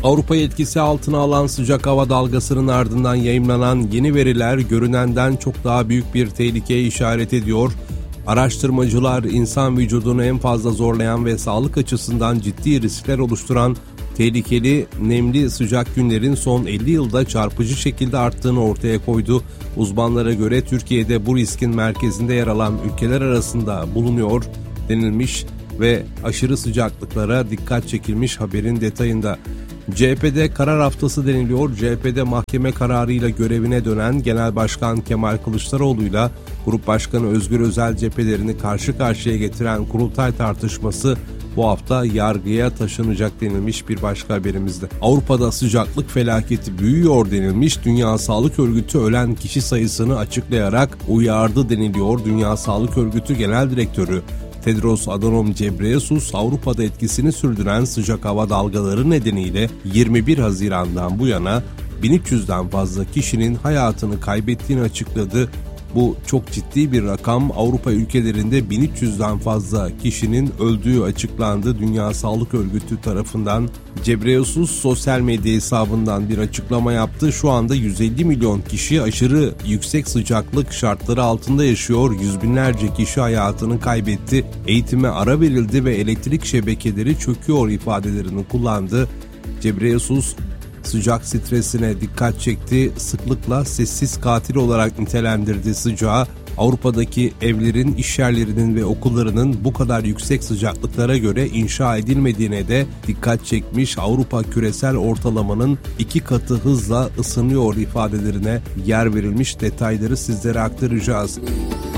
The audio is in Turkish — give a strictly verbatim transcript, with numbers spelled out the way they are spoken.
Avrupa'yı etkisi altına alan sıcak hava dalgasının ardından yayımlanan yeni veriler görünenden çok daha büyük bir tehlikeye işaret ediyor. Araştırmacılar insan vücudunu en fazla zorlayan ve sağlık açısından ciddi riskler oluşturan tehlikeli nemli sıcak günlerin son elli yılda çarpıcı şekilde arttığını ortaya koydu. Uzmanlara göre Türkiye'de bu riskin merkezinde yer alan ülkeler arasında bulunuyor denilmiş ve aşırı sıcaklıklara dikkat çekilmiş haberin detayında. C H P'de karar haftası deniliyor. C H P'de mahkeme kararıyla görevine dönen Genel Başkan Kemal Kılıçdaroğlu'yla Grup Başkanı Özgür Özel cephelerini karşı karşıya getiren kurultay tartışması bu hafta yargıya taşınacak denilmiş bir başka haberimizde. Avrupa'da sıcaklık felaketi büyüyor denilmiş. Dünya Sağlık Örgütü ölen kişi sayısını açıklayarak uyardı deniliyor. Dünya Sağlık Örgütü Genel Direktörü Tedros Adhanom Ghebreyesus, Avrupa'da etkisini sürdüren sıcak hava dalgaları nedeniyle yirmi bir Haziran'dan bu yana bin üç yüzden fazla kişinin hayatını kaybettiğini açıkladı. Bu çok ciddi bir rakam. Avrupa ülkelerinde bin üç yüzden fazla kişinin öldüğü açıklandı Dünya Sağlık Örgütü tarafından. Ghebreyesus sosyal medya hesabından bir açıklama yaptı. Şu anda yüz elli milyon kişi aşırı yüksek sıcaklık şartları altında yaşıyor. Yüz binlerce kişi hayatını kaybetti. Eğitime ara verildi ve elektrik şebekeleri çöküyor ifadelerini kullandı. Ghebreyesus sıcak stresine dikkat çekti. Sıklıkla sessiz katil olarak nitelendirdi sıcağı. Avrupa'daki evlerin, işyerlerinin ve okullarının bu kadar yüksek sıcaklıklara göre inşa edilmediğine de dikkat çekmiş. Avrupa küresel ortalamanın iki katı hızla ısınıyor ifadelerine yer verilmiş. Detayları sizlere aktaracağız.